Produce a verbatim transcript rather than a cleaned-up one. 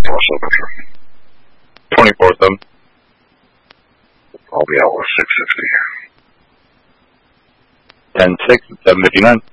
twenty-four seven, sir. twenty-four seven. I'll be out with six sixty. ten six, seven fifty-nine.